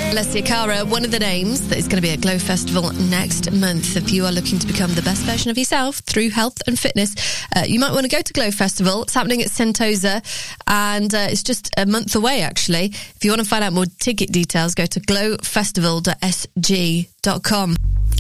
Alessia Cara, one of the names that is going to be at Glow Festival next month. If you are looking to become the best version of yourself through health and fitness, you might want to go to Glow Festival. It's happening at Sentosa, and it's just a month away, actually. If you want to find out more ticket details, go to glowfestival.sg.com.